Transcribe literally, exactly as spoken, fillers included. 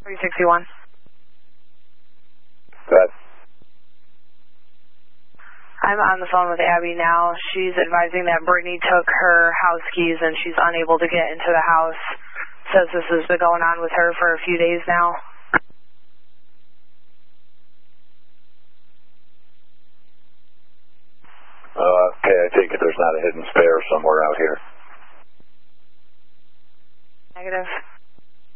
three sixty-one. Good. I'm on the phone with Abby now. She's advising that Brittany took her house keys and she's unable to get into the house. Says this has been going on with her for a few days now. Uh, okay, I take it there's not a hidden spare somewhere out here. Negative.